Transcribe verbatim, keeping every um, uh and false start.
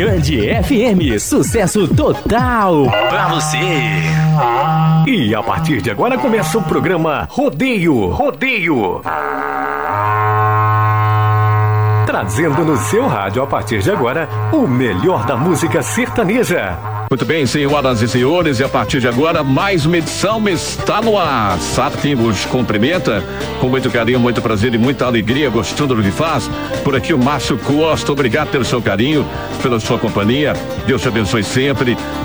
Grande F M, sucesso total pra você. E a partir de agora começa o programa Rodeio, Rodeio. Trazendo no seu rádio a partir de agora o melhor da música sertaneja. Muito bem, senhoras e senhores, e a partir de agora mais uma edição está no ar. Satem vos cumprimenta com muito carinho, muito prazer e muita alegria, gostando do que faz. Por aqui o Márcio Costa, obrigado pelo seu carinho, pela sua companhia. Deus te abençoe sempre.